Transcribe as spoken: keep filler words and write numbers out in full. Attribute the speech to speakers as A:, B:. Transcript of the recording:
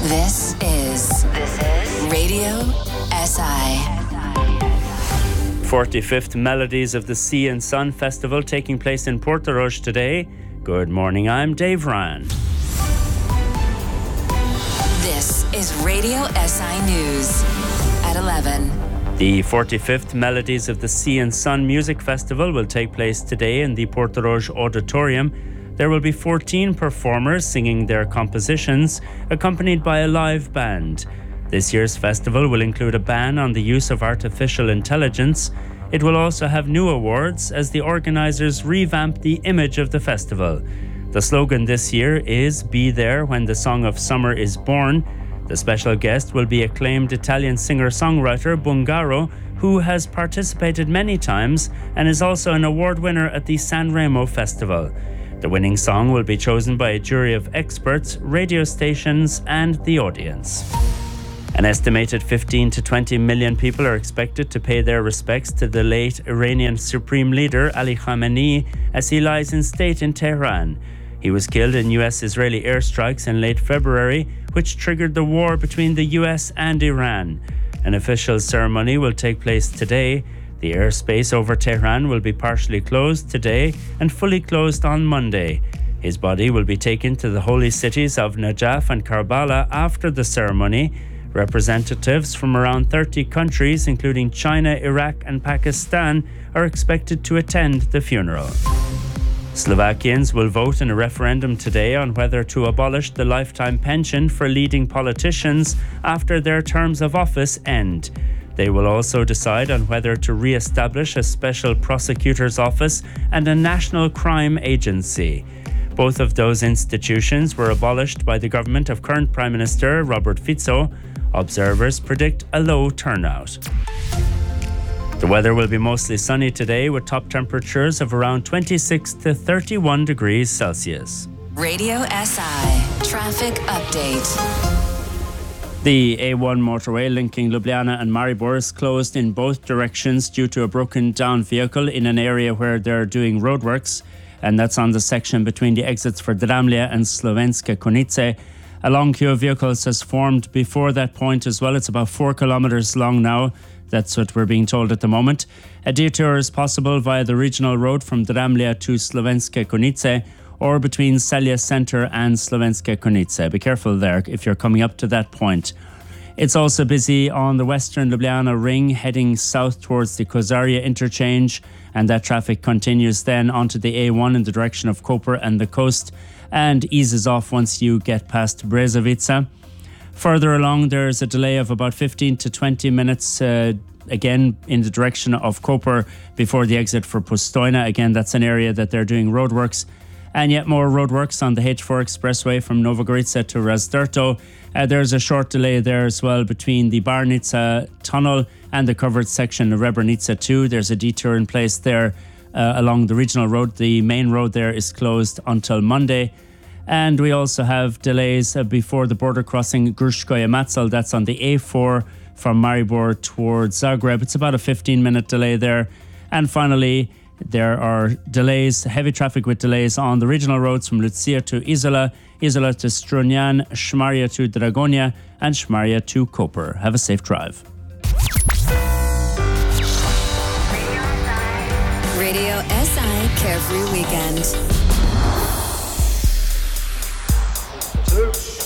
A: This is This is Radio S I.
B: forty-fifth Melodies of the Sea and Sun Festival taking place in Portorož today. Good morning, I'm Dave Ryan.
A: This is Radio S I News at eleven.
B: The forty-fifth Melodies of the Sea and Sun Music Festival will take place today in the Portorož Auditorium. There will be fourteen performers singing their compositions, accompanied by a live band. This year's festival will include a ban on the use of artificial intelligence. It will also have new awards as the organisers revamp the image of the festival. The slogan this year is "Be there when the song of summer is born." The special guest will be acclaimed Italian singer-songwriter Bungaro, who has participated many times and is also an award winner at the Sanremo Festival. The winning song will be chosen by a jury of experts, radio stations and the audience. An estimated fifteen to twenty million people are expected to pay their respects to the late Iranian Supreme Leader Ali Khamenei as he lies in state in Tehran. He was killed in U S-Israeli airstrikes in late February, which triggered the war between the U S and Iran. An official ceremony will take place today. The airspace over Tehran will be partially closed today and fully closed on Monday. His body will be taken to the holy cities of Najaf and Karbala after the ceremony. Representatives from around thirty countries, including China, Iraq and Pakistan, are expected to attend the funeral. Slovakians will vote in a referendum today on whether to abolish the lifetime pension for leading politicians after their terms of office end. They will also decide on whether to re-establish a special prosecutor's office and a national crime agency. Both of those institutions were abolished by the government of current Prime Minister Robert Fico. Observers predict a low turnout. The weather will be mostly sunny today with top temperatures of around twenty-six to thirty-one degrees Celsius.
A: Radio S I Traffic Update.
B: The A one motorway linking Ljubljana and Maribor is closed in both directions due to a broken down vehicle in an area where they're doing roadworks, and that's on the section between the exits for Dramlje and Slovenske Konjice. A long queue of vehicles has formed before that point as well. It's about four kilometres long now. That's what we're being told at the moment. A detour is possible via the regional road from Dramlje to Slovenske Konjice or between Celje Centre and Slovenske Konjice. Be careful there if you're coming up to that point. It's also busy on the western Ljubljana ring heading south towards the Kozarje interchange, and that traffic continues then onto the A one in the direction of Koper and the coast and eases off once you get past Brezovica. Further along, there's a delay of about fifteen to twenty minutes, uh, again in the direction of Koper before the exit for Postojna. Again, that's an area that they're doing roadworks. And yet more roadworks on the H four expressway from Novogorica to Razdrto. Uh, there's a short delay there as well between the Barnica tunnel and the covered section of Rebranica two. There's a detour in place there uh, along the regional road. The main road there is closed until Monday. And we also have delays uh, before the border crossing Gruškoje Macel. That's on the A four from Maribor towards Zagreb. It's about a fifteen minute delay there. And finally, there are delays, heavy traffic with delays on the regional roads from Lucia to Izola, Izola to Strunjan, Šmarje to Dragonja, and Šmarje to Koper. Have a safe drive.
A: Radio S I Carefree Weekend.